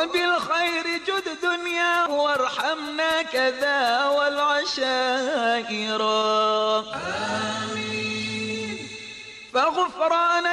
وبالخير جد دنيا وارحمنا كذا والعشائر. آمين. فغفرانك